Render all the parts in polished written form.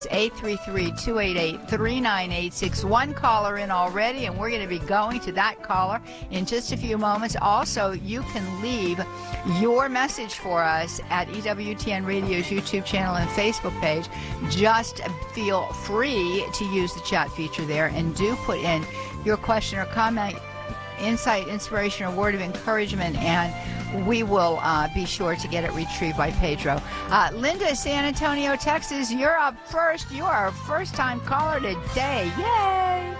833-288-3986. One caller in already, and we're going to be going to that caller in just a few moments. Also, you can leave your message for us at EWTN Radio's YouTube channel and Facebook page. Just feel free to use the chat feature there, and do put in your question or comment, insight, inspiration, or word of encouragement, and we will be sure to get it retrieved by Pedro. Linda, San Antonio, Texas, you're up first. You are a first-time caller today. Yay!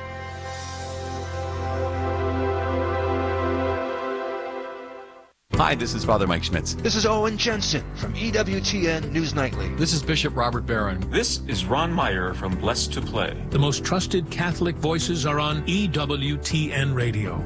Hi, this is Father Mike Schmitz. This is Owen Jensen from EWTN News Nightly. This is Bishop Robert Barron. This is Ron Meyer from Blessed to Play. The most trusted Catholic voices are on EWTN Radio.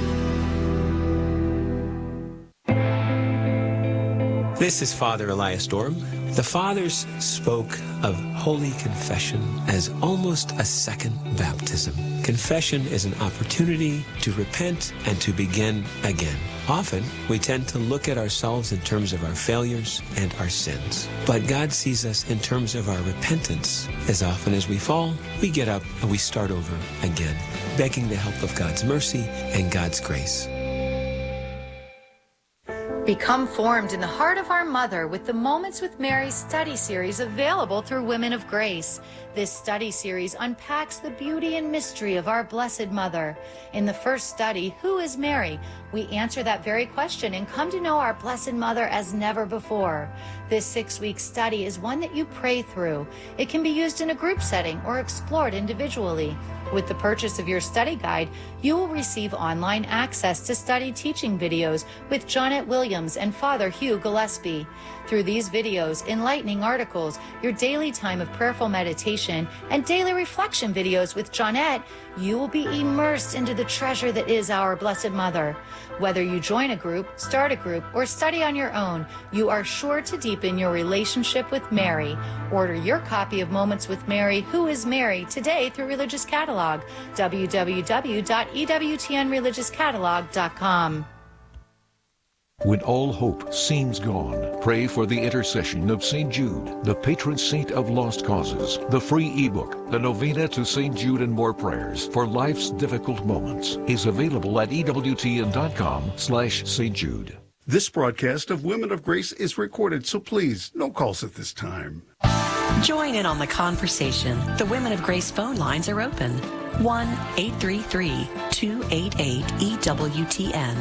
This is Father Elias Storm. The Fathers spoke of Holy Confession as almost a second baptism. Confession is an opportunity to repent and to begin again. Often, we tend to look at ourselves in terms of our failures and our sins. But God sees us in terms of our repentance. As often as we fall, we get up and we start over again, begging the help of God's mercy and God's grace. Become formed in the heart of our Mother with the Moments with Mary study series available through Women of Grace. This study series unpacks the beauty and mystery of our Blessed Mother. In the first study, Who is Mary? We answer that very question and come to know our Blessed Mother as never before. This 6-week study is one that you pray through. It can be used in a group setting or explored individually. With the purchase of your study guide, you will receive online access to study teaching videos with Jonette Williams and Father Hugh Gillespie. Through these videos, enlightening articles, your daily time of prayerful meditation, and daily reflection videos with Jonette, you will be immersed into the treasure that is our Blessed Mother. Whether you join a group, start a group, or study on your own, you are sure to deepen your relationship with Mary. Order your copy of Moments with Mary, Who is Mary, today through Religious Catalog, www.ewtnreligiouscatalog.com. When all hope seems gone, pray for the intercession of St. Jude, the patron saint of lost causes. The free ebook, The Novena to St. Jude and More Prayers for Life's Difficult Moments, is available at EWTN.com/St. Jude. This broadcast of Women of Grace is recorded, so please, no calls at this time. Join in on the conversation. The Women of Grace phone lines are open. 1-833-288-EWTN,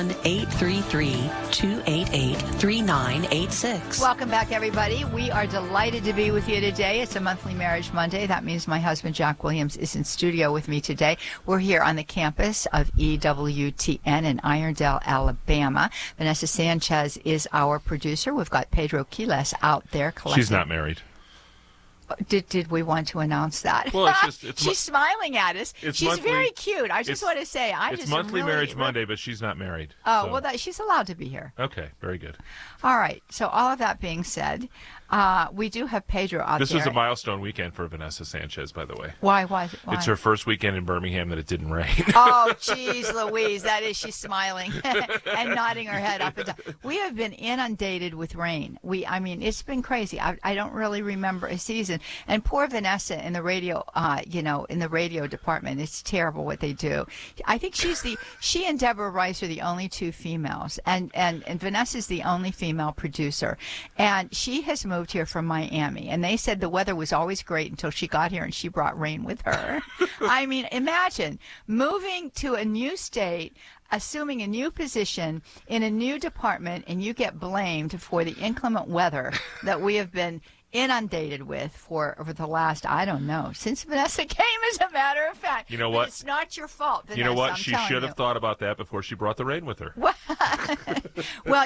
1-833-288-3986. Welcome back, everybody. We are delighted to be with you today. It's a monthly Marriage Monday. That means my husband, Jack Williams, is in studio with me today. We're here on the campus of EWTN in Irondale, Alabama. Vanessa Sanchez is our producer. We've got Pedro Quiles out there collecting. She's not married. Did we want to announce that? Well, she's smiling at us. She's monthly, very cute. I just want to say, it's monthly Marriage Monday, but she's not married. Oh, so. Well, she's allowed to be here. Okay, very good. All right. So all of that being said, we do have Pedro out there. This was a milestone weekend for Vanessa Sanchez, by the way. Why? Why? It's her first weekend in Birmingham that it didn't rain. Oh, geez, Louise. That is, she's smiling and nodding her head up and down. We have been inundated with rain. It's been crazy. I don't really remember a season. And poor Vanessa in the radio, in the radio department. It's terrible what they do. I think she and Deborah Rice are the only two females, and Vanessa's the only female producer. And she has moved here from Miami, and they said the weather was always great until she got here and she brought rain with her. Imagine moving to a new state, assuming a new position in a new department, and you get blamed for the inclement weather that we have been inundated with for over the last, I don't know, since Vanessa came, as a matter of fact. You know what? But it's not your fault, Vanessa. You know what? She should have thought about that before she brought the rain with her. Well,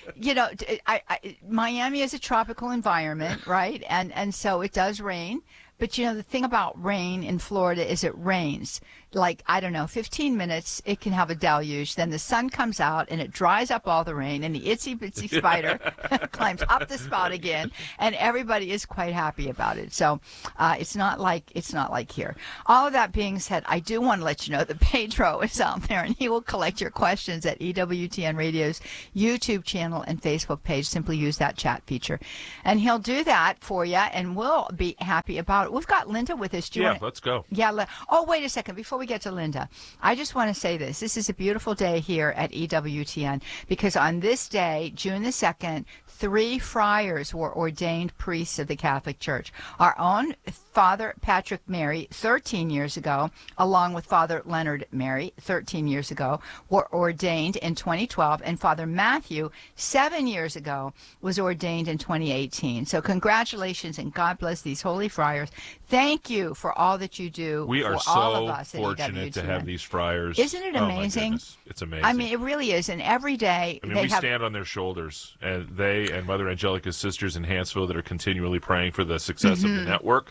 Miami is a tropical environment, right? And so it does rain. But, you know, the thing about rain in Florida is it rains. Like, I don't know, 15 minutes, it can have a deluge. Then the sun comes out, and it dries up all the rain, and the itsy-bitsy spider climbs up the spout again, and everybody is quite happy about it. So it's not like here. All of that being said, I do want to let you know that Pedro is out there, and he will collect your questions at EWTN Radio's YouTube channel and Facebook page. Simply use that chat feature. And he'll do that for you, and we'll be happy about it. We've got Linda with us. Let's go. Yeah. Oh, wait a second. Before we get to Linda, I just want to say this. This is a beautiful day here at EWTN because on this day, June the 2nd, 3 friars were ordained priests of the Catholic Church. Our own Father Patrick Mary, 13 years ago, along with Father Leonard Mary, 13 years ago, were ordained in 2012, and Father Matthew, 7 years ago, was ordained in 2018. So congratulations, and God bless these holy friars. Thank you for all that you do We for are all of so us at fortunate to have these friars. Isn't it amazing? Oh my goodness. It's amazing. I mean, it really is. And every day we stand on their shoulders, and they and Mother Angelica's sisters in Hansville that are continually praying for the success of the network.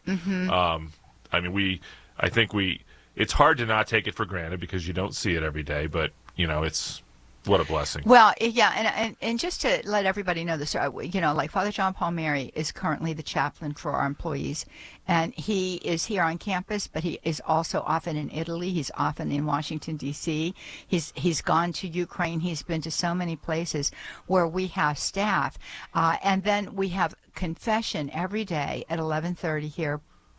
It's hard to not take it for granted because you don't see it every day, but you know, what a blessing. Well, yeah, and just to let everybody know this, you know, like Father John Paul Mary is currently the chaplain for our employees, and he is here on campus, but he is also often in Italy. He's often in Washington, D.C. He's gone to Ukraine. He's been to so many places where we have staff. And then we have confession every day at 11:30 here.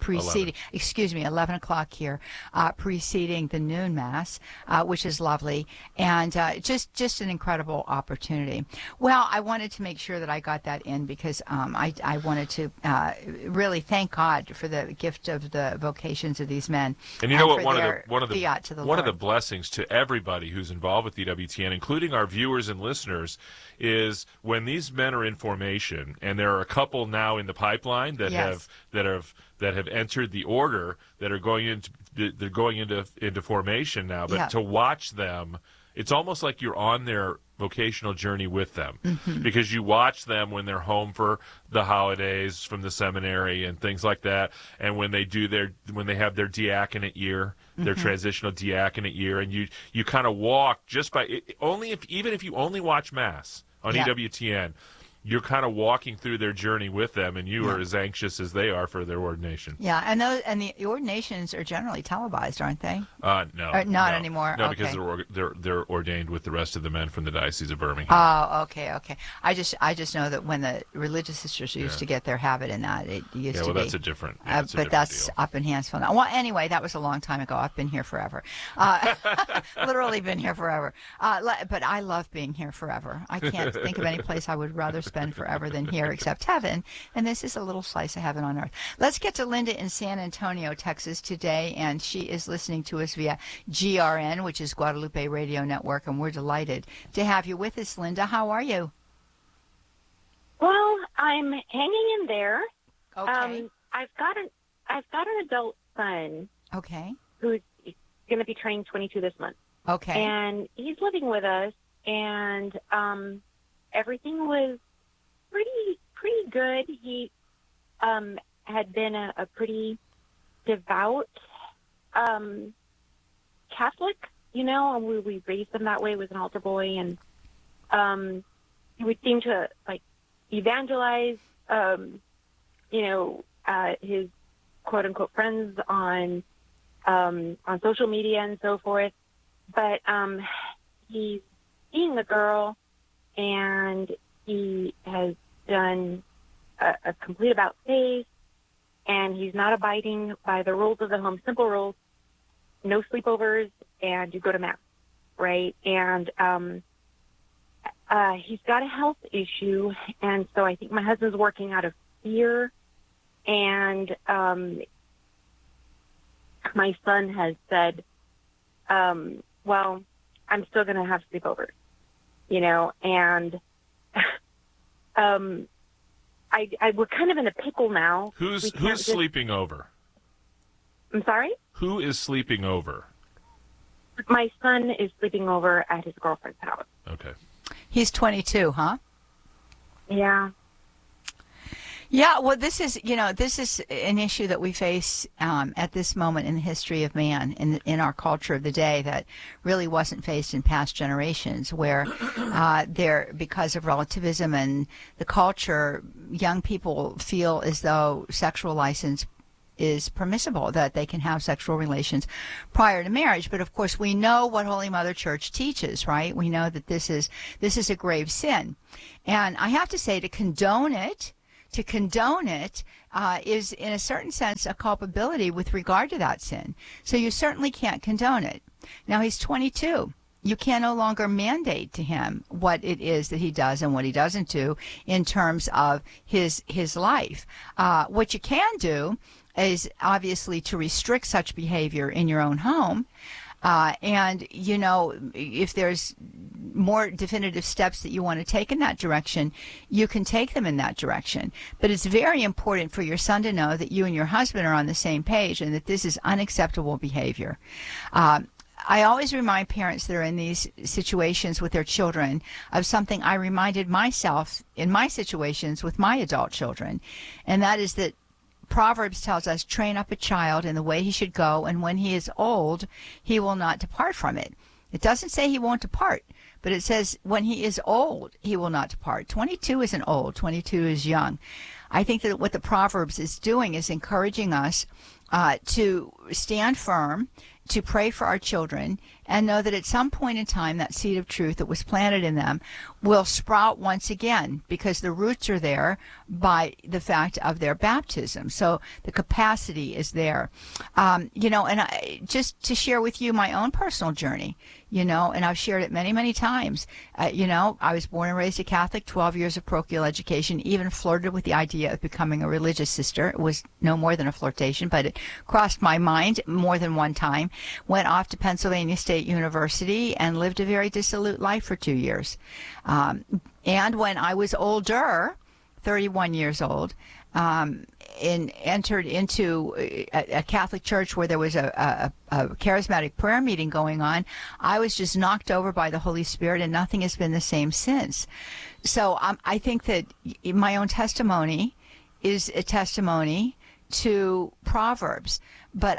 11 o'clock here, preceding the noon mass, which is lovely, and just an incredible opportunity. Well, I wanted to make sure that I got that in because I wanted to really thank God for the gift of the vocations of these men. And you know what? One of the blessings to everybody who's involved with EWTN, including our viewers and listeners, is when these men are in formation, and there are a couple now in the pipeline that have entered the order that are going into formation now. But to watch them, it's almost like you're on their vocational journey with them, because you watch them when they're home for the holidays from the seminary and things like that, and when they have their diaconate year, their transitional diaconate year, and you kind of walk just by even if you only watch Mass on EWTN. You're kind of walking through their journey with them, and you are as anxious as they are for their ordination. Yeah, and the ordinations are generally televised, aren't they? No, not anymore. No, okay. because they're ordained with the rest of the men from the Diocese of Birmingham. Oh, okay. I just know that when the religious sisters used to get their habit in that, it used to be. That's a different. But that's deal. up in Hansville now. Well, anyway, that was a long time ago. I've been here forever. Literally been here forever. But I love being here forever. I can't think of any place I would rather spend forever than here except heaven, and this is a little slice of heaven on earth. Let's get to Linda in San Antonio, Texas today, and she is listening to us via GRN, which is Guadalupe Radio Network, and we're delighted to have you with us. Linda, how are you? Well, I'm hanging in there. Okay. I've got an adult son. Okay. Who's going to be turning 22 this month. Okay. And he's living with us, and everything was pretty good. He had been a pretty devout Catholic, you know, and we raised him that way, was an altar boy, and he would seem to like evangelize, his quote unquote friends on social media and so forth. But he's seeing the girl, and he has done a complete about face, and he's not abiding by the rules of the home. Simple rules: no sleepovers, and you go to Mass, right? And he's got a health issue, and so I think my husband's working out of fear, and my son has said, well, I'm still going to have sleepovers, you know, and we're kind of in a pickle now. Who's sleeping over? I'm sorry? Who is sleeping over? My son is sleeping over at his girlfriend's house. Okay. He's 22, huh? Yeah. Yeah, well, this is an issue that we face at this moment in the history of man, in our culture of the day, that really wasn't faced in past generations, where because of relativism and the culture, young people feel as though sexual license is permissible, that they can have sexual relations prior to marriage. But of course, we know what Holy Mother Church teaches, right? We know that this is a grave sin, and I have to say, to condone it is, in a certain sense, a culpability with regard to that sin. So you certainly can't condone it. Now, he's 22. You can no longer mandate to him what it is that he does and what he doesn't do in terms of his life. What you can do is obviously to restrict such behavior in your own home. And, if there's more definitive steps that you want to take in that direction, you can take them in that direction. But it's very important for your son to know that you and your husband are on the same page and that this is unacceptable behavior. I always remind parents that are in these situations with their children of something I reminded myself in my situations with my adult children, and that is that Proverbs tells us, train up a child in the way he should go, and when he is old, he will not depart from it. It doesn't say he won't depart, but it says when he is old, he will not depart. 22 isn't old. 22 is young. I think that what the Proverbs is doing is encouraging us to stand firm, to pray for our children, and know that at some point in time that seed of truth that was planted in them will sprout once again, because the roots are there by the fact of their baptism. So the capacity is there. And just to share with you my own personal journey, and I've shared it many, many times. I was born and raised a Catholic, 12 years of parochial education, even flirted with the idea of becoming a religious sister. It was no more than a flirtation, but it crossed my mind more than one time. Went off to Pennsylvania State University and lived a very dissolute life for 2 years. And when I was older, 31 years old, entered into a Catholic church where there was a charismatic prayer meeting going on, I was just knocked over by the Holy Spirit, and nothing has been the same since. So I think that my own testimony is a testimony to Proverbs. But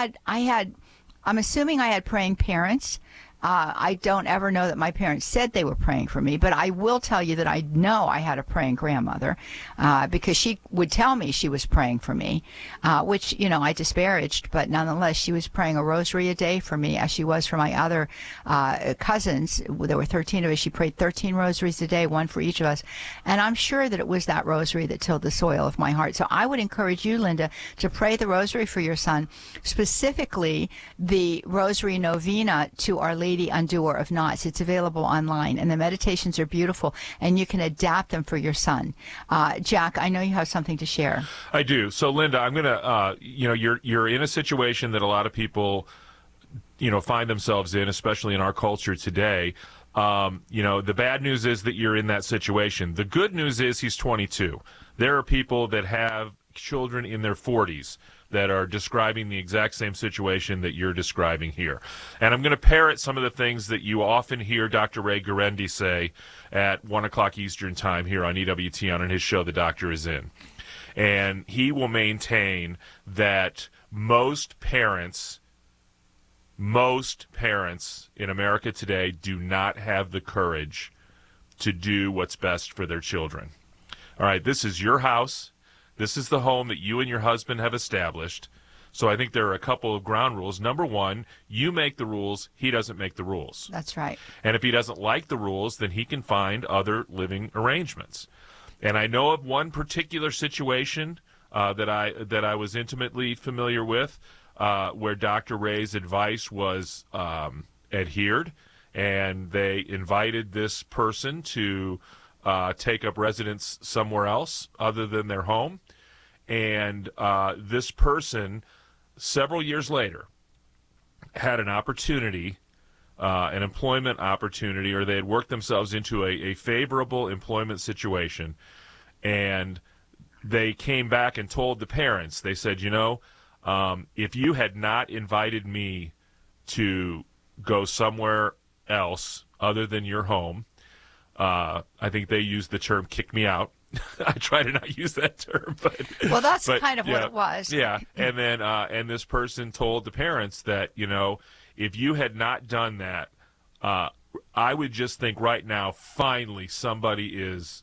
I'm assuming I had praying parents. I don't ever know that my parents said they were praying for me, but I will tell you that I know I had a praying grandmother because she would tell me she was praying for me, which, I disparaged, but nonetheless, she was praying a rosary a day for me, as she was for my other cousins. There were 13 of us. She prayed 13 rosaries a day, one for each of us, and I'm sure that it was that rosary that tilled the soil of my heart. So I would encourage you, Linda, to pray the rosary for your son, specifically the rosary novena to Our Lady Undoer of Knots. It's available online, and the meditations are beautiful, and you can adapt them for your son. Jack, I know you have something to share. I do. So, Linda, I'm going to, you're in a situation that a lot of people, find themselves in, especially in our culture today. The bad news is that you're in that situation. The good news is he's 22. There are people that have children in their 40s that are describing the exact same situation that you're describing here. And I'm going to parrot some of the things that you often hear Dr. Ray Guarendi say at 1 o'clock Eastern Time here on EWTN on his show, The Doctor Is In. And he will maintain that most parents in America today do not have the courage to do what's best for their children. All right, this is your house. This is the home that you and your husband have established. So I think there are a couple of ground rules. Number one, you make the rules. He doesn't make the rules. That's right. And if he doesn't like the rules, then he can find other living arrangements. And I know of one particular situation that I was intimately familiar with where Dr. Ray's advice was adhered, and they invited this person to take up residence somewhere else other than their home. And this person, several years later, had an opportunity, an employment opportunity, or they had worked themselves into a favorable employment situation. And they came back and told the parents, they said, if you had not invited me to go somewhere else other than your home, I think they used the term kick me out. I try to not use that term, but well, that's kind of what it was. Yeah, and then and this person told the parents that, you know, if you had not done that, I would just think right now, finally, somebody is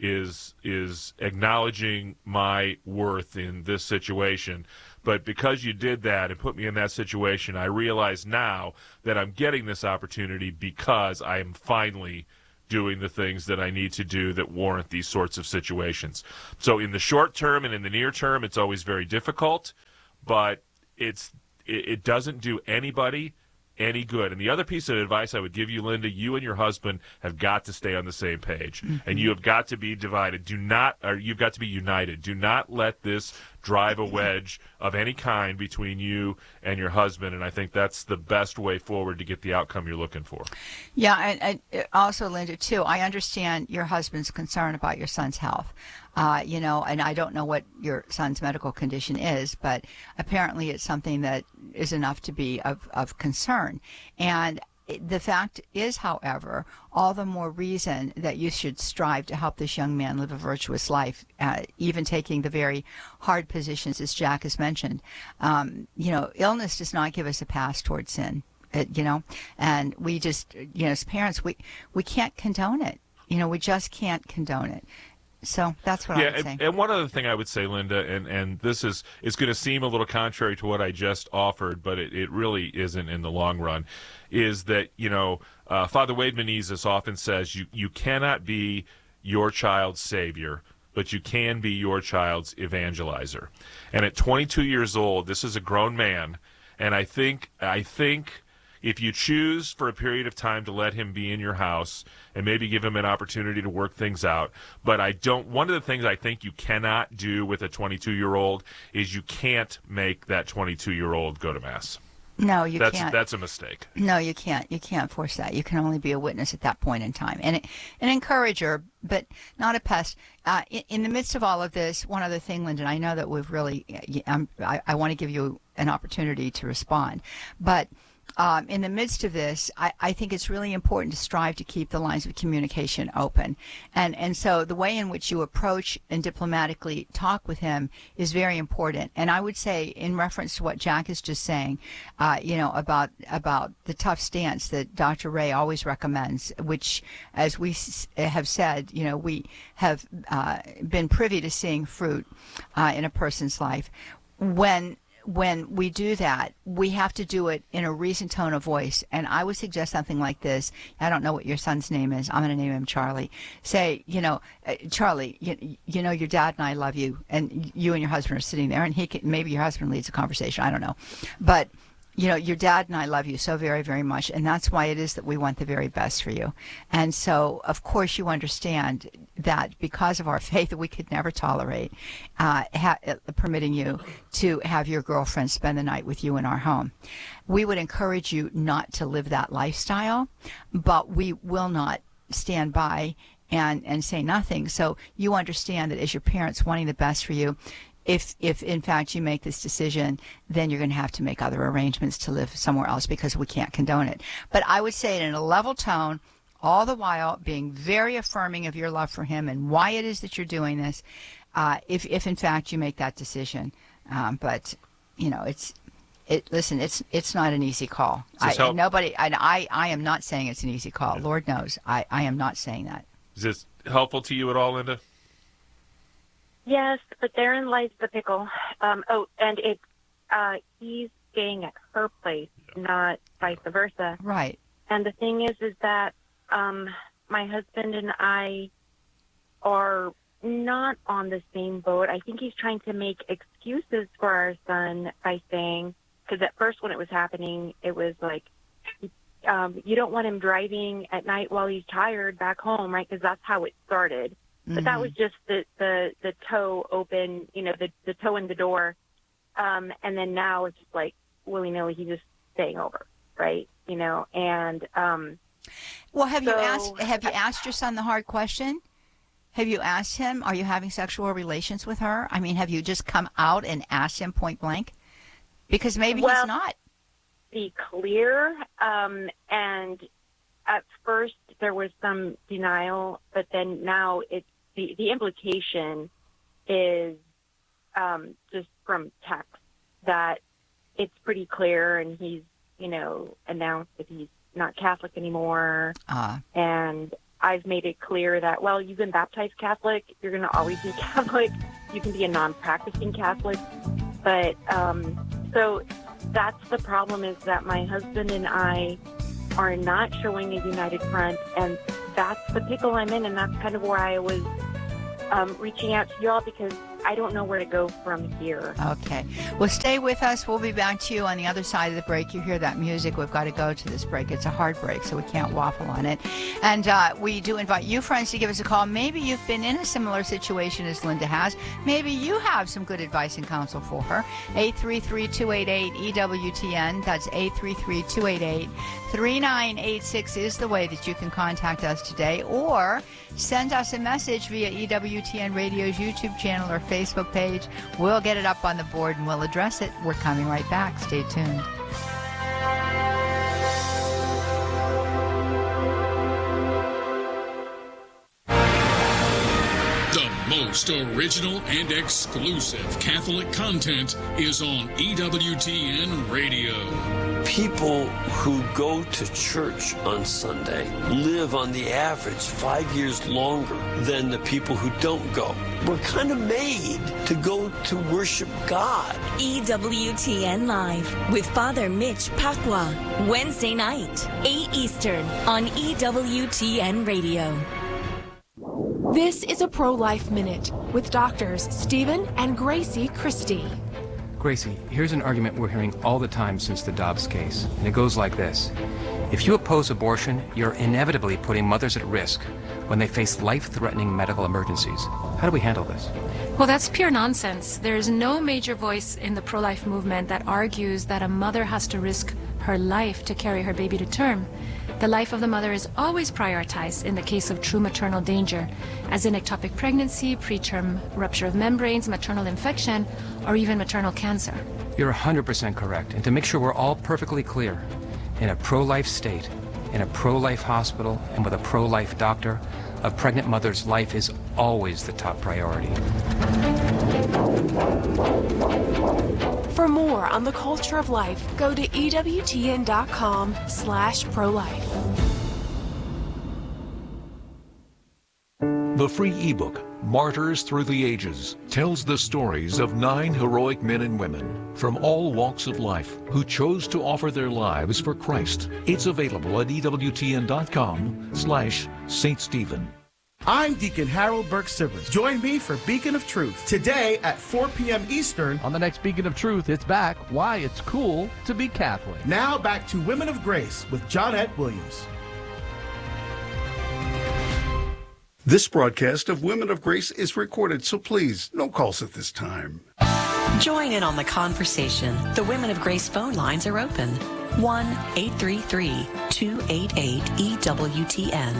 acknowledging my worth in this situation. But because you did that and put me in that situation, I realize now that I'm getting this opportunity because I am finally doing the things that I need to do that warrant these sorts of situations. So in the short term and in the near term, it's always very difficult, but it doesn't do anybody any good. And the other piece of advice I would give you, Linda, you and your husband have got to stay on the same page, and you have got to be divided. You've got to be united. Do not let this drive a wedge of any kind between you and your husband, and I think that's the best way forward to get the outcome you're looking for. Yeah, and also, Linda, too, I understand your husband's concern about your son's health. You know, and I don't know what your son's medical condition is, but apparently it's something that is enough to be of concern. And the fact is, however, all the more reason that you should strive to help this young man live a virtuous life, even taking the very hard positions, as Jack has mentioned. You know, illness does not give us a pass towards sin, you know, and we just, you know, as parents, we can't condone it. You know, we just can't condone it. So that's what I would say. And one other thing I would say, Linda, and this is going to seem a little contrary to what I just offered, but it really isn't in the long run, is that, you know, Father Wade Menezes often says you cannot be your child's savior, but you can be your child's evangelizer. And at 22 years old, this is a grown man, and I think if you choose for a period of time to let him be in your house and maybe give him an opportunity to work things out, but one of the things I think you cannot do with a 22-year-old is you can't make that 22-year-old go to Mass. No, you can't. That's a mistake. No, you can't. You can't force that. You can only be a witness at that point in time, and an encourager, but not a pest. In the midst of all of this, one other thing, Lyndon, I know that we've really, I want to give you an opportunity to respond, but in the midst of this, I think it's really important to strive to keep the lines of communication open. And so the way in which you approach and diplomatically talk with him is very important. And I would say, in reference to what Jack is just saying, you know, about the tough stance that Dr. Ray always recommends, which, as we have said, you know, we have been privy to seeing fruit in a person's life. When we do that, we have to do it in a reasoned tone of voice. And I would suggest something like this. I don't know what your son's name is. I'm going to name him Charlie. Say, you know, Charlie, you know, your dad and I love you. And you and your husband are sitting there. And maybe your husband leads a conversation. I don't know. But, you know, your dad and I love you so very, very much. And that's why it is that we want the very best for you. And so, of course, you understand that because of our faith, we could never tolerate permitting you to have your girlfriend spend the night with you in our home. We would encourage you not to live that lifestyle, but we will not stand by and say nothing. So you understand that as your parents wanting the best for you, if in fact you make this decision, then you're going to have to make other arrangements to live somewhere else because we can't condone it. But I would say it in a level tone, all the while being very affirming of your love for him and why it is that you're doing this, if in fact you make that decision. But, you know, listen, it's not an easy call. I am not saying it's an easy call. Yeah. Lord knows, I am not saying that. Is this helpful to you at all, Linda? Yes, but therein lies the pickle. And he's staying at her place, not vice versa. Right. And the thing is that my husband and I are not on the same boat. I think he's trying to make excuses for our son by saying, because at first when it was happening, it was like, you don't want him driving at night while he's tired back home, right? Because that's how it started. But that was just the toe open, you know, the toe in the door. And then now it's just like willy-nilly, he's just staying over, right? You know, and well, have you asked your son the hard question? Have you asked him, are you having sexual relations with her? I mean, have you just come out and asked him point blank? Because maybe he's not. Be clear, and at first there was some denial, but then now the implication is just from text that it's pretty clear, and he's, announced that he's not Catholic anymore. And I've made it clear that, well, you've been baptized Catholic, you're going to always be Catholic. You can be a non-practicing Catholic. But so that's the problem, is that my husband and I are not showing a united front, and that's the pickle I'm in, and that's kind of where I was reaching out to y'all, because I don't know where to go from here. Okay. Well, stay with us. We'll be back to you on the other side of the break. You hear that music. We've got to go to this break. It's a hard break, so we can't waffle on it. And we do invite you, friends, to give us a call. Maybe you've been in a similar situation as Linda has. Maybe you have some good advice and counsel for her. 833-288-EWTN. That's 833-288-3986 is the way that you can contact us today. Or send us a message via EWTN Radio's YouTube channel or Facebook page. We'll get it up on the board and we'll address it. We're coming right back. Stay tuned. The most original and exclusive Catholic content is on EWTN Radio. People who go to church on Sunday live on the average 5 years longer than the people who don't go. We're kind of made to go to worship God. EWTN Live with Father Mitch Pacwa, Wednesday night, 8 Eastern on EWTN Radio. This is a Pro-Life Minute with doctors Stephen and Gracie Christie. Gracie, here's an argument we're hearing all the time since the Dobbs case, and it goes like this. If you oppose abortion, you're inevitably putting mothers at risk when they face life-threatening medical emergencies. How do we handle this? Well, that's pure nonsense. There is no major voice in the pro-life movement that argues that a mother has to risk her life to carry her baby to term. The life of the mother is always prioritized in the case of true maternal danger, as in ectopic pregnancy, preterm rupture of membranes, maternal infection, or even maternal cancer. You're 100% correct. And to make sure we're all perfectly clear, in a pro-life state, in a pro-life hospital, and with a pro-life doctor, a pregnant mother's life is always the top priority. For more on the culture of life, go to EWTN.com/pro-life. The free ebook, Martyrs Through the Ages, tells the stories of 9 heroic men and women from all walks of life who chose to offer their lives for Christ. It's available at EWTN.com/St. Stephen. I'm Deacon Harold Burke-Sivers. Join me for Beacon of Truth today at 4 p.m. Eastern. On the next Beacon of Truth, it's back. Why it's cool to be Catholic. Now back to Women of Grace with Johnette Williams. This broadcast of Women of Grace is recorded, so please, no calls at this time. Join in on the conversation. The Women of Grace phone lines are open. 1-833-288-EWTN.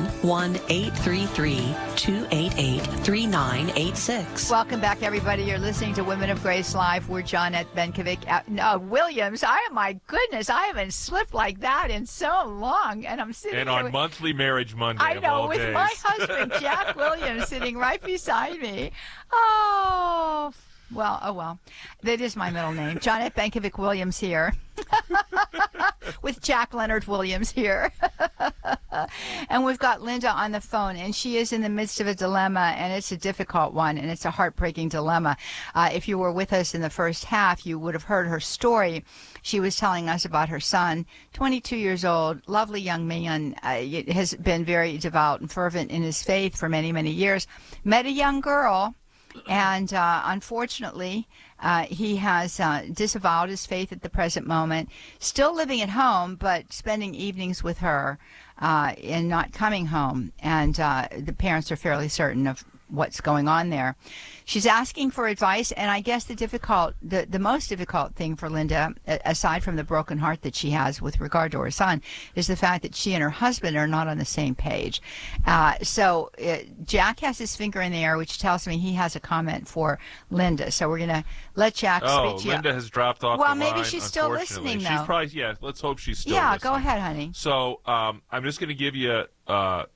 1-833-288-3986. Welcome back, everybody. You're listening to Women of Grace Live. We're Johnette Williams. My goodness, I haven't slipped like that in so long. And I'm sitting and here on monthly marriage Monday. I know, of all with days. my husband, Jack Williams, sitting right beside me. Oh, well. That is my middle name. Johnette Benkovic Williams here. With Jack Leonard Williams here. And we've got Linda on the phone, and she is in the midst of a dilemma, and it's a difficult one, and it's a heartbreaking dilemma. If you were with us in the first half, you would have heard her story. She was telling us about her son, 22 years old, lovely young man, has been very devout and fervent in his faith for many, many years. Met a young girl, and unfortunately, he has disavowed his faith at the present moment, still living at home, but spending evenings with her and not coming home. And the parents are fairly certain of what's going on there. She's asking for advice, and I guess the most difficult thing for Linda, aside from the broken heart that she has with regard to her son, is the fact that she and her husband are not on the same page. So Jack has his finger in the air, which tells me he has a comment for Linda. So we're going to let Jack speak to you. Linda has dropped off well, the line, maybe she's still listening, though. She's probably, let's hope she's still listening. listening. Go ahead, honey. So I'm just going to give you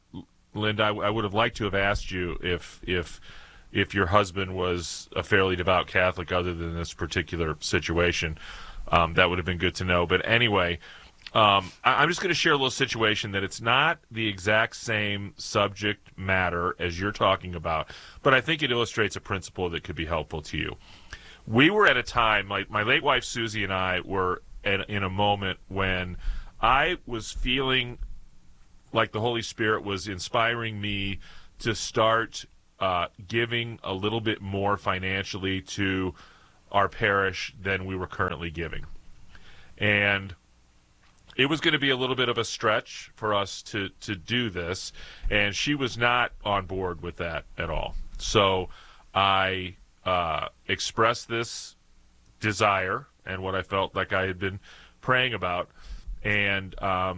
Linda, I would have liked to have asked you if your husband was a fairly devout Catholic other than this particular situation. That would have been good to know. But anyway, I'm just going to share a little situation that it's not the exact same subject matter as you're talking about, but I think it illustrates a principle that could be helpful to you. We were at a time, my late wife Susie and I were in a moment when I was feeling like the Holy Spirit was inspiring me to start giving a little bit more financially to our parish than we were currently giving. And it was going to be a little bit of a stretch for us to do this, and she was not on board with that at all. So I expressed this desire and what I felt like I had been praying about, and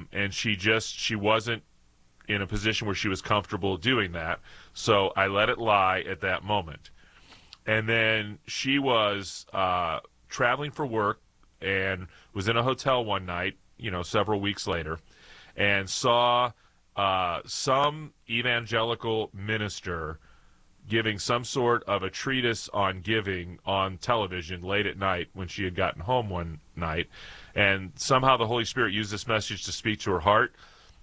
she wasn't in a position where she was comfortable doing that. So I let it lie at that moment. And then she was traveling for work and was in a hotel one night, several weeks later, and saw some evangelical minister giving some sort of a treatise on giving on television late at night when she had gotten home one night. And somehow the Holy Spirit used this message to speak to her heart.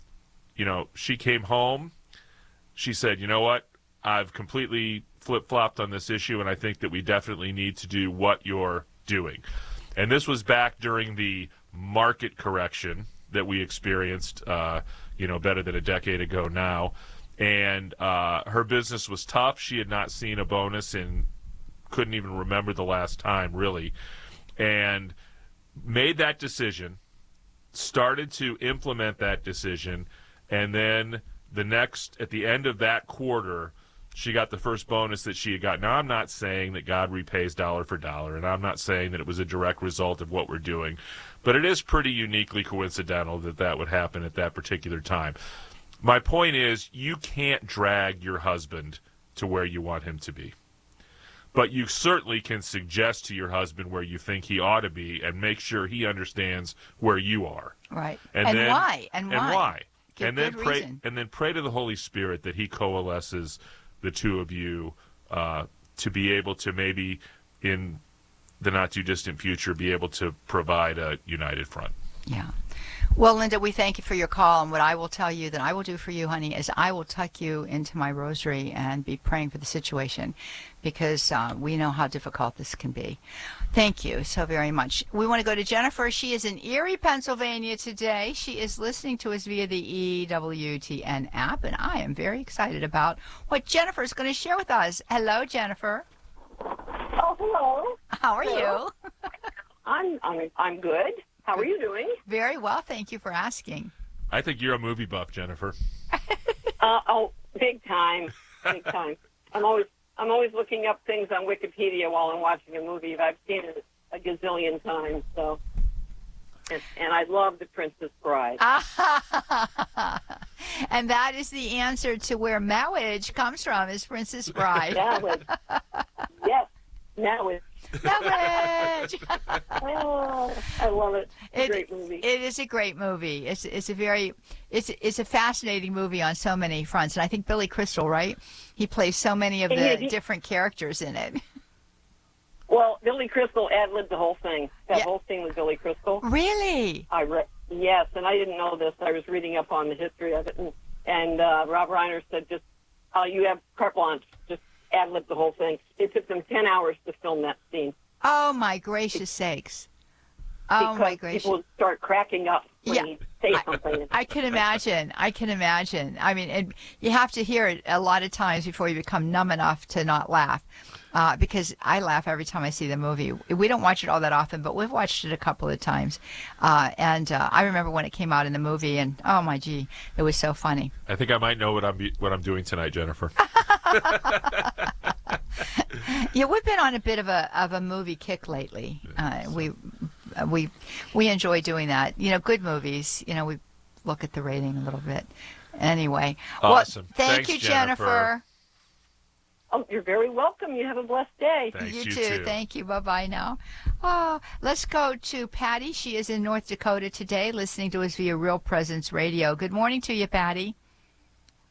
She came home. She said, you know what? I've completely flip-flopped on this issue, and I think that we definitely need to do what you're doing. And this was back during the market correction that we experienced, better than a decade ago now. And her business was tough. She had not seen a bonus and couldn't even remember the last time, really. And made that decision, started to implement that decision, and then at the end of that quarter, she got the first bonus that she had got. Now, I'm not saying that God repays dollar for dollar, and I'm not saying that it was a direct result of what we're doing, but it is pretty uniquely coincidental that would happen at that particular time. My point is, you can't drag your husband to where you want him to be. But you certainly can suggest to your husband where you think he ought to be and make sure he understands where you are. Right. And why. And then pray to the Holy Spirit that he coalesces the two of you to be able to maybe in the not too distant future be able to provide a united front. Yeah. Well, Linda, we thank you for your call, and what I will tell you that I will do for you, honey, is I will tuck you into my rosary and be praying for the situation, because we know how difficult this can be. Thank you so very much. We want to go to Jennifer. She is in Erie, Pennsylvania today. She is listening to us via the EWTN app, and I am very excited about what Jennifer is going to share with us. Hello, Jennifer. Oh, hello. How are you? I'm good. How are you doing? Very well, thank you for asking. I think you're a movie buff, Jennifer. Big time, big time. I'm always looking up things on Wikipedia while I'm watching a movie. I've seen it a gazillion times. So, and I love The Princess Bride. And that is the answer to where marriage comes from, is Princess Bride. Marriage. Yes, marriage. Marriage. Oh, I love it. It's a great movie. It is a great movie. It's a fascinating movie on so many fronts, and I think Billy Crystal, right? He plays so many of the different characters in it. Well, Billy Crystal ad-libbed the whole thing. That whole thing was Billy Crystal. Really? Yes, and I didn't know this. I was reading up on the history of it, and Rob Reiner said, just you have carte blanche, just ad-lib the whole thing. It took them 10 hours to film that scene. Oh, my gracious sakes. Oh, my gracious. People start cracking up when you say something. I can imagine. I mean, and you have to hear it a lot of times before you become numb enough to not laugh. Because I laugh every time I see the movie. We don't watch it all that often, but we've watched it a couple of times. And I remember when it came out in the movie, and oh my gee, it was so funny. I think I might know what I'm doing tonight, Jennifer. Yeah, we've been on a bit of a movie kick lately. We enjoy doing that. Good movies. We look at the rating a little bit. Anyway, awesome. Well, thank you, Jennifer. Oh, you're very welcome. You have a blessed day. Thanks, you too. Thank you. Bye-bye now. Oh, let's go to Patty. She is in North Dakota today, listening to us via Real Presence Radio. Good morning to you, Patty.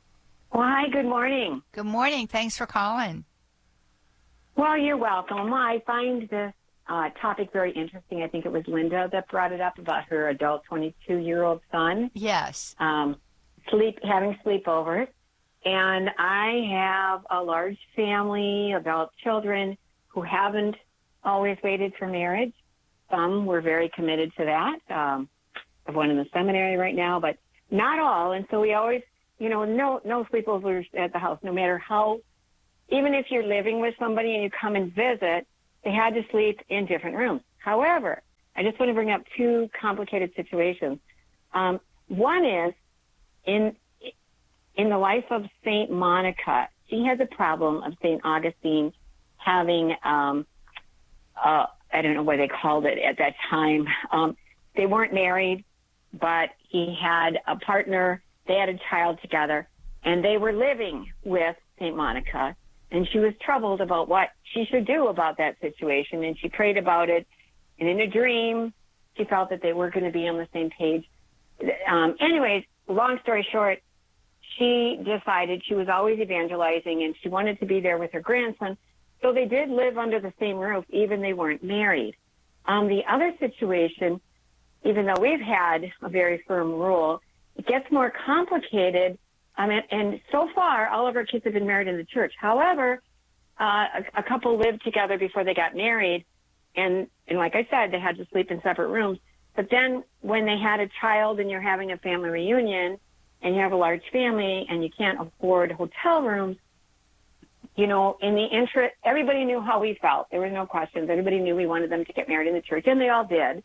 Well, hi, good morning. Good morning. Thanks for calling. Well, you're welcome. I find this topic very interesting. I think it was Linda that brought it up about her adult 22-year-old son. Yes. Having sleepovers. And I have a large family, adult children who haven't always waited for marriage. Some were very committed to that. I have one in the seminary right now, but not all. And so we always, no sleepovers at the house, no matter how, even if you're living with somebody and you come and visit, they had to sleep in different rooms. However, I just want to bring up two complicated situations. One is in the life of St. Monica, she has a problem of St. Augustine having, I don't know what they called it at that time. They weren't married, but he had a partner. They had a child together, and they were living with St. Monica, and she was troubled about what she should do about that situation, and she prayed about it, and in a dream, she felt that they were going to be on the same page. Anyways, long story short, she decided she was always evangelizing, and she wanted to be there with her grandson, so they did live under the same roof, even they weren't married. The other situation, even though we've had a very firm rule, it gets more complicated. And so far, all of our kids have been married in the church. However, a couple lived together before they got married, and like I said, they had to sleep in separate rooms. But then when they had a child and you're having a family reunion and you have a large family and you can't afford hotel rooms, in the interest, everybody knew how we felt. There were no questions. Everybody knew we wanted them to get married in the church, and they all did.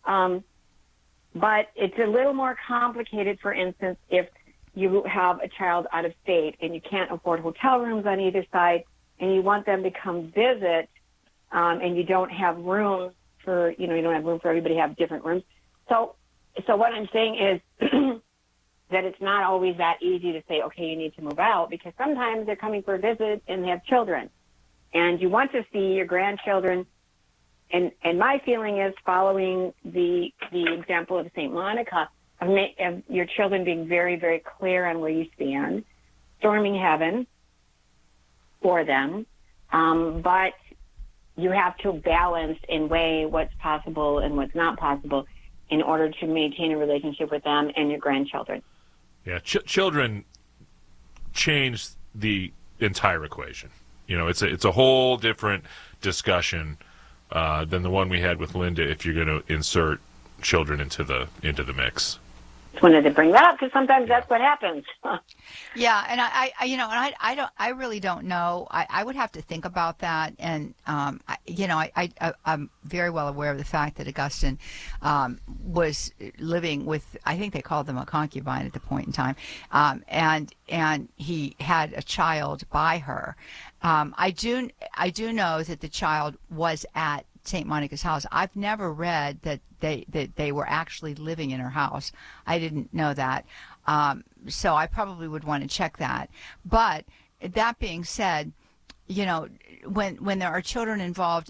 But it's a little more complicated, for instance, if you have a child out of state and you can't afford hotel rooms on either side and you want them to come visit, and you don't have room for, you don't have room for everybody to have different rooms. So what I'm saying is that it's not always that easy to say, okay, you need to move out, because sometimes they're coming for a visit and they have children and you want to see your grandchildren. And my feeling is, following the example of St. Monica, of your children being very, very clear on where you stand, storming heaven for them, but you have to balance and weigh what's possible and what's not possible in order to maintain a relationship with them and your grandchildren. Yeah, children change the entire equation. It's a whole different discussion than the one we had with Linda if you're going to insert children into the mix. Just wanted to bring that up because sometimes that's what happens. Yeah, and I really don't know. I would have to think about that, and I'm very well aware of the fact that Augustine was living with, I think they called them a concubine at the point in time, and he had a child by her. I do know that the child was at St. Monica's house. I've never read that they were actually living in her house. I didn't know that. So I probably would want to check that. But that being said, when there are children involved,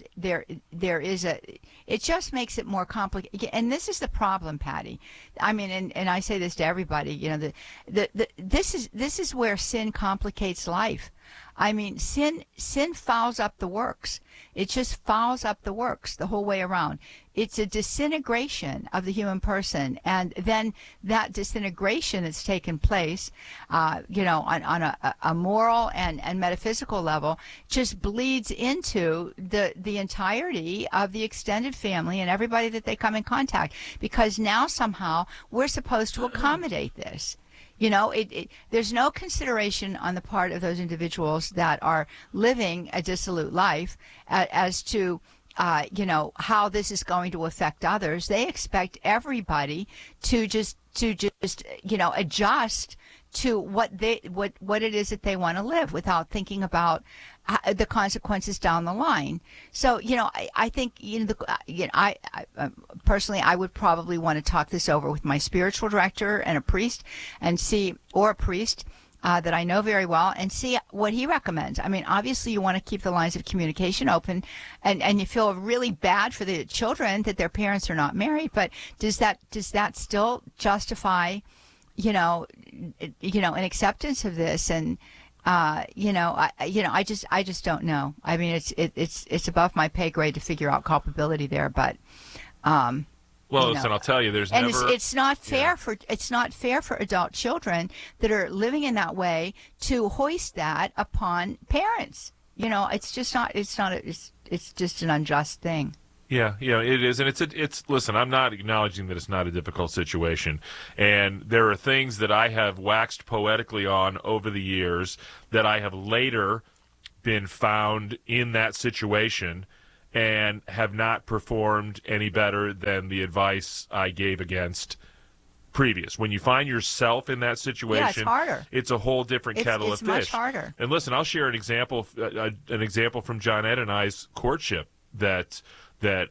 it just makes it more complicated. And this is the problem, Patty. I mean, and I say this to everybody, this is where sin complicates life. I mean, sin fouls up the works. It just fouls up the works the whole way around. It's a disintegration of the human person, and then that disintegration that's taken place, on a moral and metaphysical level, just bleeds into the entirety of the extended family and everybody that they come in contact. Because now somehow we're supposed to accommodate this. There's no consideration on the part of those individuals that are living a dissolute life as to, how this is going to affect others. They expect everybody to just adjust to what it is that they want to live without thinking about the consequences down the line. So, I think, I personally, I would probably want to talk this over with my spiritual director and a priest or a priest that I know very well, and see what he recommends. I mean, obviously you want to keep the lines of communication open, and you feel really bad for the children that their parents are not married, but does that still justify an acceptance of this, and I just don't know. I mean, it's above my pay grade to figure out culpability there, but. Listen, I'll tell you, there's and never. It's not fair for adult children that are living in that way to hoist that upon parents. It's just not. It's just an unjust thing. Yeah, it is, and it's. Listen, I'm not acknowledging that it's not a difficult situation, and there are things that I have waxed poetically on over the years that I have later been found in that situation and have not performed any better than the advice I gave against previous. When you find yourself in that situation, it's harder. It's a whole different kettle of fish. It's much harder. And listen, I'll share an example from Johnette and I's courtship that the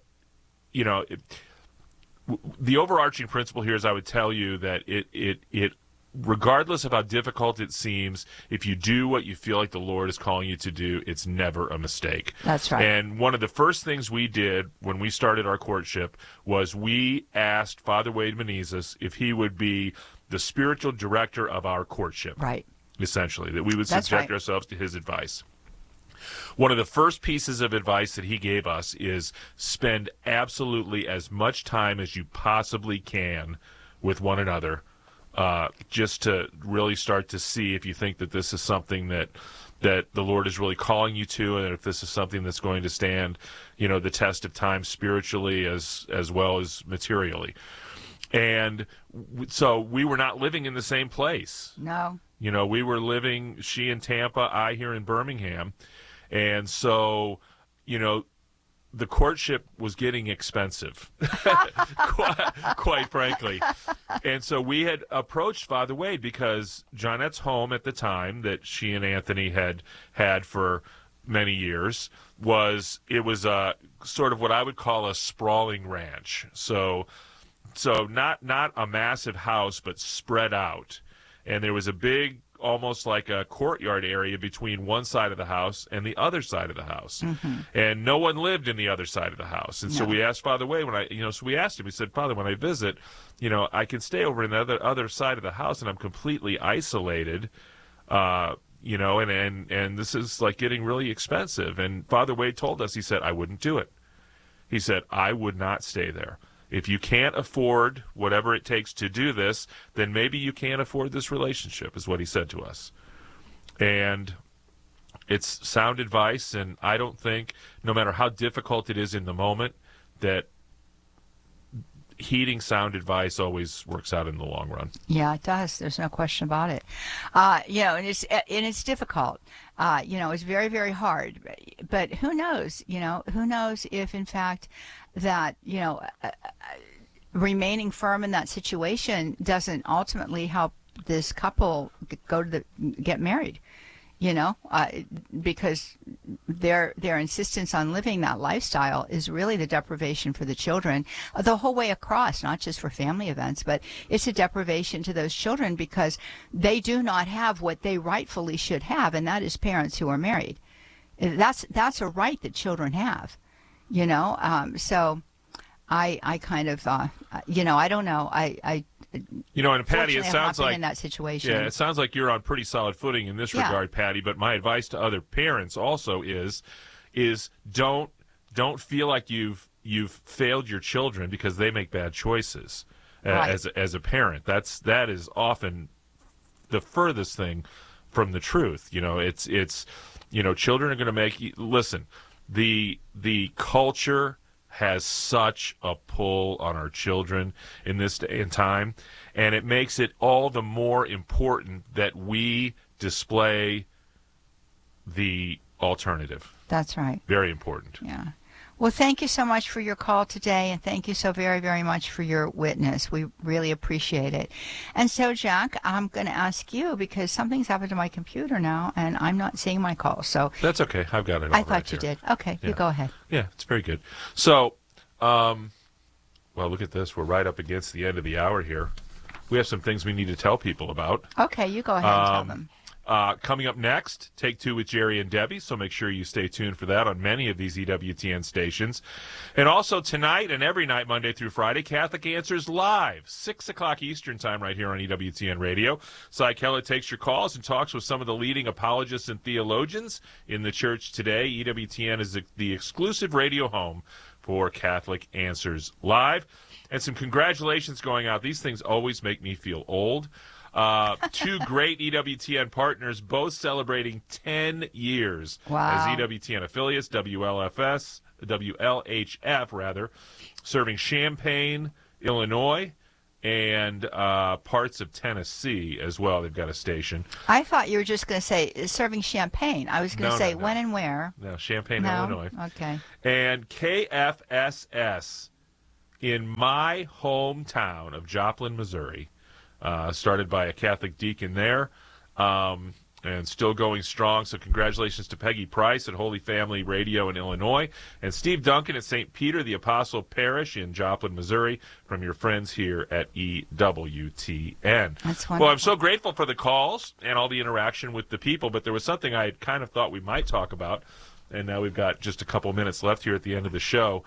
overarching principle here is, I would tell you that it regardless of how difficult it seems, if you do what you feel like the Lord is calling you to do, it's never a mistake. That's right. And one of the first things we did when we started our courtship was we asked Father Wade Menezes if he would be the spiritual director of our courtship. Right. Essentially, that we would subject ourselves to his advice. One of the first pieces of advice that he gave us is spend absolutely as much time as you possibly can with one another, just to really start to see if you think that this is something that the Lord is really calling you to, and if this is something that's going to stand, the test of time spiritually as well as materially. And so we were not living in the same place. No. We were living, she in Tampa, I here in Birmingham. And so, the courtship was getting expensive, quite frankly. And so we had approached Father Wade because Johnette's home at the time that she and Anthony had for many years was a sort of what I would call a sprawling ranch. So not a massive house, but spread out. And there was a big, almost like a courtyard area between one side of the house and the other side of the house. Mm-hmm. And no one lived in the other side of the house. And so we asked Father Wade, so we asked him, we said, Father, when I visit, I can stay over in the other side of the house and I'm completely isolated, and this is like getting really expensive. And Father Wade told us, he said, I wouldn't do it. He said, I would not stay there. If you can't afford whatever it takes to do this, then maybe you can't afford this relationship, is what he said to us. And it's sound advice, and I don't think, no matter how difficult it is in the moment, that heeding sound advice always works out in the long run. Yeah, it does. There's no question about it. And it's difficult. It's very, very hard. But who knows? Who knows if, in fact, that remaining firm in that situation doesn't ultimately help this couple get married. Because their insistence on living that lifestyle is really the deprivation for the children the whole way across, not just for family events, but it's a deprivation to those children because they do not have what they rightfully should have, and that is parents who are married. That's a right that children have, so I kind of, I don't know. And Patty, it sounds like in that situation. Yeah, it sounds like you're on pretty solid footing in this regard, Patty. But my advice to other parents also is don't feel like you've failed your children because they make bad choices as a parent. That is often the furthest thing from the truth. It's children are going to make. Listen, the culture has such a pull on our children in this day and time, and it makes it all the more important that we display the alternative. That's right. Very important. Yeah. Well, thank you so much for your call today, and thank you so very, very much for your witness. We really appreciate it. And so, Jack, I'm going to ask you, because something's happened to my computer now, and I'm not seeing my call. So that's okay. I've got it. I thought you did. Okay, you go ahead. Yeah, it's very good. So, well, look at this. We're right up against the end of the hour here. We have some things we need to tell people about. Okay, you go ahead and tell them. Coming up next, Take Two with Jerry and Debbie, so make sure you stay tuned for that on many of these EWTN stations. And also tonight and every night, Monday through Friday, Catholic Answers Live, 6 o'clock Eastern Time right here on EWTN Radio. Cy Kellett takes your calls and talks with some of the leading apologists and theologians in the church today. EWTN is the exclusive radio home for Catholic Answers Live. And some congratulations going out. These things always make me feel old. 2 great EWTN partners, both celebrating 10 years as EWTN affiliates, WLHF, serving Champaign, Illinois, and parts of Tennessee as well. They've got a station. I thought you were just going to say serving Champaign. I was going to say when and where. No, Champaign, Illinois. Okay. And KFSS in my hometown of Joplin, Missouri. Started by a Catholic deacon there, and still going strong. So congratulations to Peggy Price at Holy Family Radio in Illinois, and Steve Duncan at St. Peter the Apostle Parish in Joplin, Missouri, from your friends here at EWTN. That's wonderful. Well, I'm so grateful for the calls and all the interaction with the people, but there was something I kind of thought we might talk about, and now we've got just a couple minutes left here at the end of the show.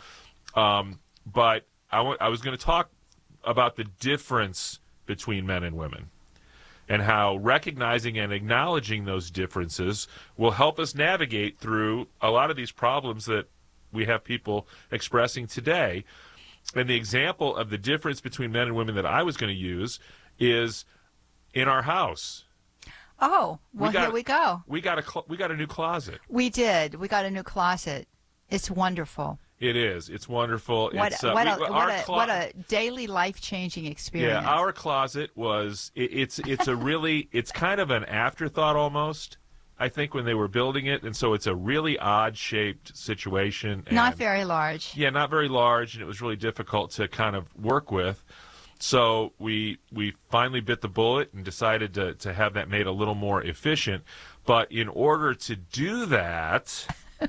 But I was going to talk about the difference between men and women, and how recognizing and acknowledging those differences will help us navigate through a lot of these problems that we have people expressing today. And the example of the difference between men and women that I was going to use is in our house. Oh, well, here we go. We got a new closet. We did. We got a new closet. It's wonderful. It is. It's wonderful. What a daily life-changing experience. Yeah, our closet was. It's kind of an afterthought almost. I think when they were building it, and so it's a really odd-shaped situation. And, not very large. Yeah, not very large, and it was really difficult to kind of work with. So we finally bit the bullet and decided to have that made a little more efficient. But in order to do that.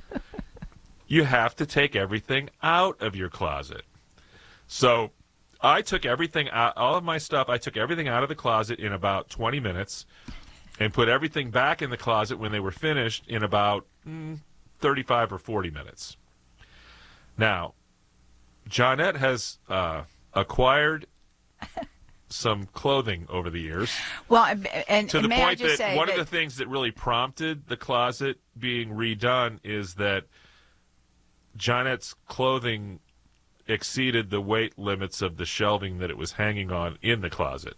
You have to take everything out of your closet. So I took everything out, all of my stuff, I took everything out of the closet in about 20 minutes and put everything back in the closet when they were finished in about 35 or 40 minutes. Now, Johnette has acquired some clothing over the years. Well, and to the may point I just that say one of the things that really prompted the closet being redone is that Johnette's clothing exceeded the weight limits of the shelving that it was hanging on in the closet.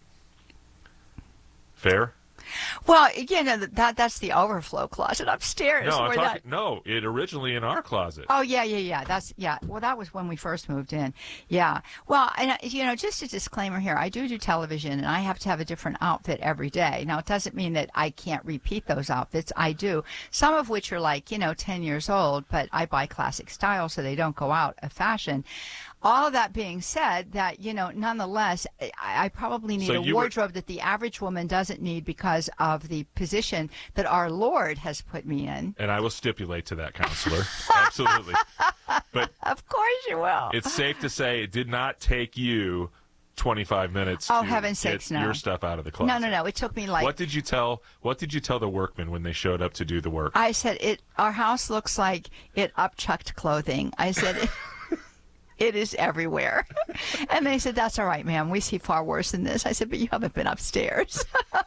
Fair? Well, that's the overflow closet upstairs. No, it originally in our closet. Oh, yeah. Well, that was when we first moved in. Yeah. Well, and just a disclaimer here. I do television, and I have to have a different outfit every day. Now, it doesn't mean that I can't repeat those outfits. I do. Some of which are 10 years old, but I buy classic style so they don't go out of fashion. All of that being said, that, nonetheless, I probably need a wardrobe that the average woman doesn't need because of the position that our Lord has put me in. And I will stipulate to that, counselor. Absolutely. But of course you will. It's safe to say it did not take you 25 minutes to heaven's sakes, get your stuff out of the closet. No. It took me What did you tell the workmen when they showed up to do the work? I said, our house looks like it upchucked clothing. I said... It is everywhere. And they said, that's all right, ma'am. We see far worse than this. I said, but you haven't been upstairs.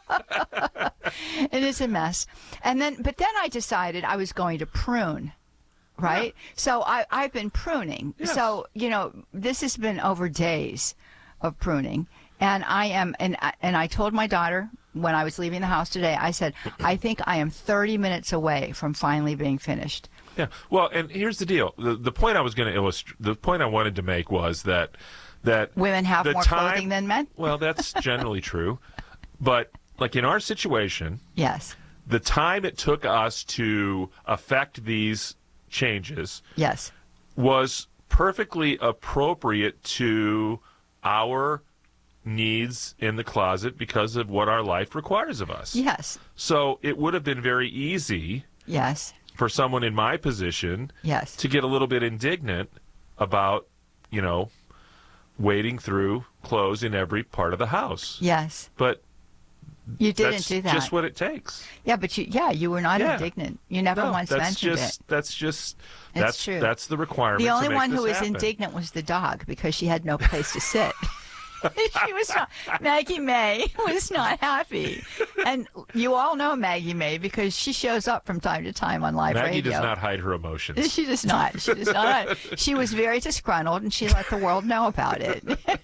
It is a mess. But then I decided I was going to prune, right? Yeah. So I've been pruning. Yes. So, this has been over days of pruning. And I told my daughter when I was leaving the house today, I said, I think I am 30 minutes away from finally being finished. Yeah. Well, and here's the deal. The point I was going to illustrate, the point I wanted to make was that women have more clothing than men. Well, that's generally true, but in our situation, yes, the time it took us to affect these changes, yes, was perfectly appropriate to our needs in the closet because of what our life requires of us. Yes. So it would have been very easy. Yes. For someone in my position, yes, to get a little bit indignant about, wading through clothes in every part of the house. Yes. But You didn't do that. Just what it takes. Yeah, but you were not indignant. You never once mentioned it. That's true. That's the requirement. The only one who was happen. indignant was the dog because she had no place to sit. She was not. Maggie May was not happy, and you all know Maggie May because she shows up from time to time on live radio. Maggie does not hide her emotions. She does not. She does not. She was very disgruntled, and she let the world know about it.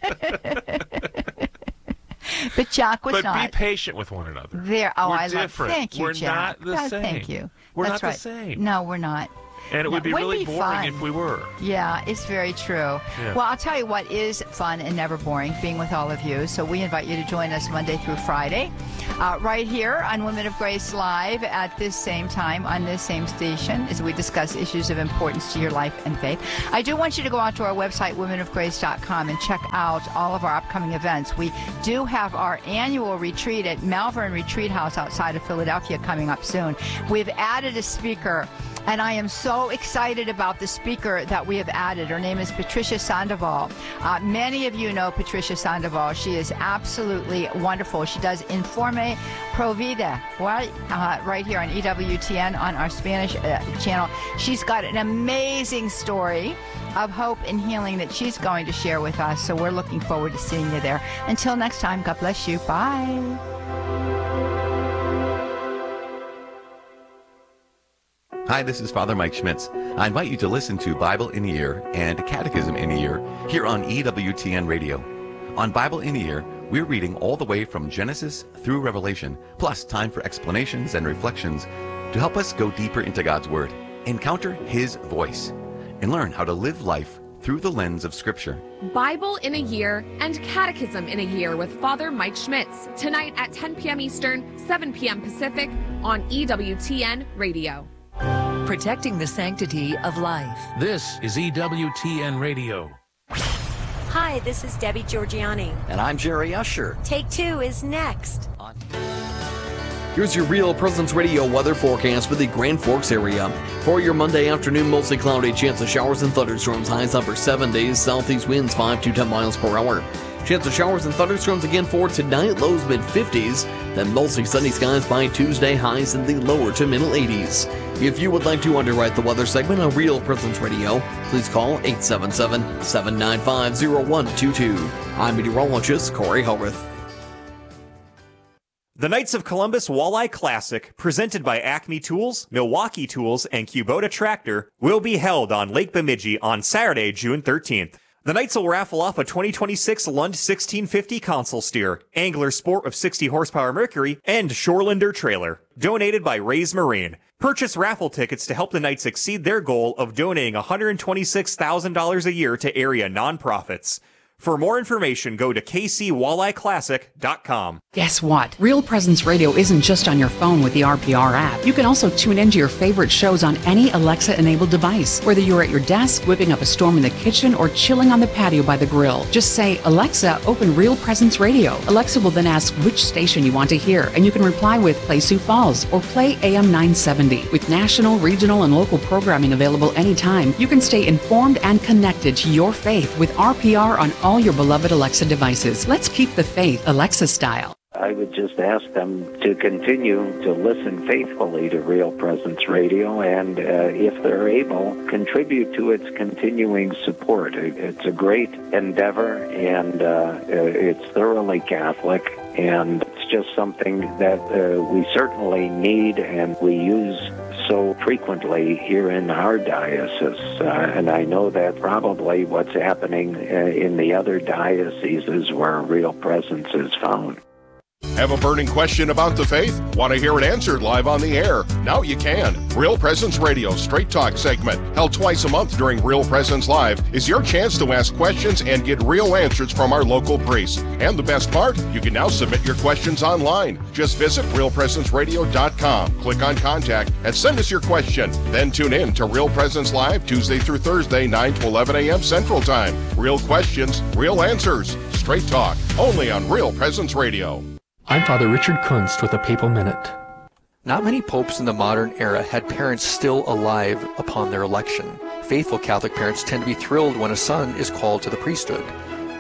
But Jack was not. But be patient with one another. We're different. Thank you, We're Jack. not the same. Thank you. We're That's not right. the same. No, we're not. And it would be really boring fun. if we were. Yeah, it's very true. Yeah. Well, I'll tell you what is fun and never boring, being with all of you. So we invite you to join us Monday through Friday, right here on Women of Grace Live at this same time on this same station as we discuss issues of importance to your life and faith. I do want you to go out to our website, womenofgrace.com, and check out all of our upcoming events. We do have our annual retreat at Malvern Retreat House outside of Philadelphia coming up soon. We've added a speaker, and I am so excited about the speaker that we have added. Her name is Patricia Sandoval. Many of you know Patricia Sandoval. She is absolutely wonderful. She does Informe Pro Vida right here on EWTN on our Spanish channel. She's got an amazing story of hope and healing that she's going to share with us. So we're looking forward to seeing you there. Until next time, God bless you. Bye. Hi, this is Father Mike Schmitz. I invite you to listen to Bible in a Year and Catechism in a Year here on EWTN Radio. On Bible in a Year, we're reading all the way from Genesis through Revelation, plus time for explanations and reflections to help us go deeper into God's Word, encounter His voice, and learn how to live life through the lens of Scripture. Bible in a Year and Catechism in a Year with Father Mike Schmitz, tonight at 10 p.m. Eastern, 7 p.m. Pacific on EWTN Radio. Protecting the sanctity of life. This is EWTN Radio. Hi, this is Debbie Georgiani. And I'm Jerry Usher. Take Two is next. Here's your Real Presence Radio weather forecast for the Grand Forks area. For your Monday afternoon, mostly cloudy, chance of showers and thunderstorms, highs upper 70s, southeast winds 5 to 10 miles per hour. Chance of showers and thunderstorms again for tonight, lows mid-50s, then mostly sunny skies by Tuesday, highs in the lower to middle 80s. If you would like to underwrite the weather segment on Real Presence Radio, please call 877-795-0122. I'm meteorologist Corey Howarth. The Knights of Columbus Walleye Classic, presented by Acme Tools, Milwaukee Tools, and Kubota Tractor, will be held on Lake Bemidji on Saturday, June 13th. The Knights will raffle off a 2026 Lund 1650 console steer, Angler Sport of 60 horsepower Mercury, and Shorelander trailer, donated by Rays Marine. Purchase raffle tickets to help the Knights exceed their goal of donating $126,000 a year to area nonprofits. For more information, go to kcwalleyeclassic.com. Guess what? Real Presence Radio isn't just on your phone with the RPR app. You can also tune into your favorite shows on any Alexa-enabled device, whether you're at your desk, whipping up a storm in the kitchen, or chilling on the patio by the grill. Just say, Alexa, open Real Presence Radio. Alexa will then ask which station you want to hear, and you can reply with Play Sioux Falls or Play AM 970. With national, regional, and local programming available anytime, you can stay informed and connected to your faith with RPR on all your beloved Alexa devices. Let's keep the faith Alexa style. I would just ask them to continue to listen faithfully to Real Presence Radio and, if they're able, contribute to its continuing support. It's a great endeavor, and it's thoroughly Catholic, and it's just something that we certainly need and we use so frequently here in our diocese. And I know that probably what's happening in the other dioceses where Real Presence is found. Have a burning question about the faith? Want to hear it answered live on the air? Now you can. Real Presence Radio Straight Talk segment, held twice a month during Real Presence Live, is your chance to ask questions and get real answers from our local priests. And the best part, you can now submit your questions online. Just visit realpresenceradio.com, click on Contact, and send us your question. Then tune in to Real Presence Live Tuesday through Thursday, 9 to 11 a.m. Central Time. Real questions, real answers. Straight Talk, only on Real Presence Radio. I'm Father Richard Kunst with a Papal Minute. Not many popes in the modern era had parents still alive upon their election. Faithful Catholic parents tend to be thrilled when a son is called to the priesthood.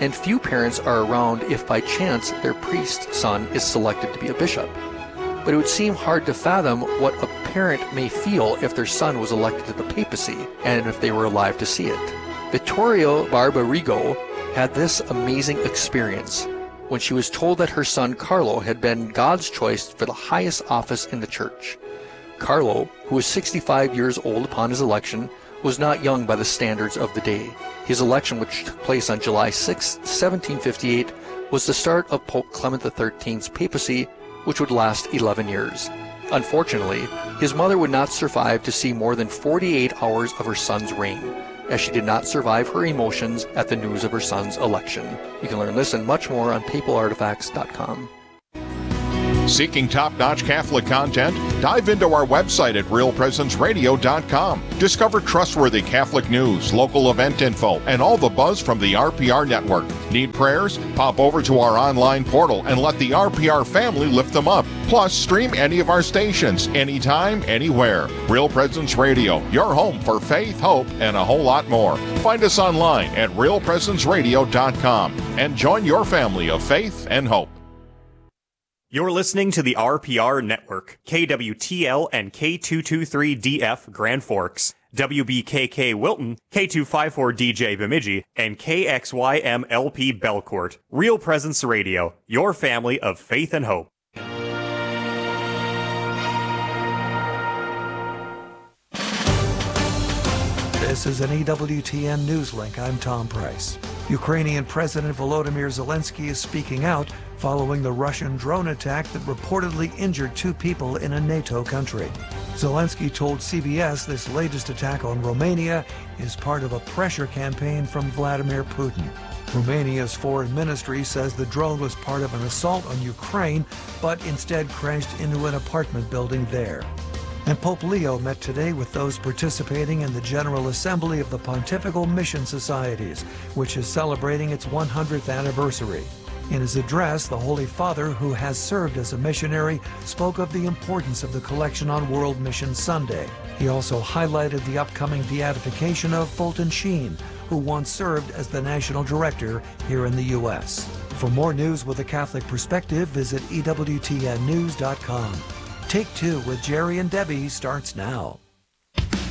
and few parents are around if by chance their priest's son is selected to be a bishop. But it would seem hard to fathom what a parent may feel if their son was elected to the papacy, and if they were alive to see it. Vittorio Barbarigo had this amazing experience when she was told that her son Carlo had been God's choice for the highest office in the church. Carlo, who was 65 years old upon his election, was not young by the standards of the day. His election, which took place on July 6, 1758, was the start of Pope Clement XIII's papacy, which would last 11 years. Unfortunately, his mother would not survive to see more than 48 hours of her son's reign, as she did not survive her emotions at the news of her son's election. You can learn this and much more on papalartifacts.com. Seeking top-notch Catholic content? Dive into our website at realpresenceradio.com. Discover trustworthy Catholic news, local event info, and all the buzz from the RPR network. Need prayers? Pop over to our online portal and let the RPR family lift them up. Plus, stream any of our stations, anytime, anywhere. Real Presence Radio, your home for faith, hope, and a whole lot more. Find us online at realpresenceradio.com and join your family of faith and hope. You're listening to the RPR Network, KWTL and K223DF Grand Forks, WBKK Wilton, K254DJ Bemidji, and KXYMLP Belcourt. Real Presence Radio, your family of faith and hope. This is an EWTN News Link. I'm Tom Price. Ukrainian President Volodymyr Zelensky is speaking out following the Russian drone attack that reportedly injured 2 people in a NATO country. Zelensky told CBS this latest attack on Romania is part of a pressure campaign from Vladimir Putin. Romania's foreign ministry says the drone was part of an assault on Ukraine, but instead crashed into an apartment building there. And Pope Leo met today with those participating in the General Assembly of the Pontifical Mission Societies, which is celebrating its 100th anniversary. In his address, the Holy Father, who has served as a missionary, spoke of the importance of the collection on World Mission Sunday. He also highlighted the upcoming beatification of Fulton Sheen, who once served as the national director here in the U.S. For more news with a Catholic perspective, visit EWTNnews.com. Take Two with Jerry and Debbie starts now.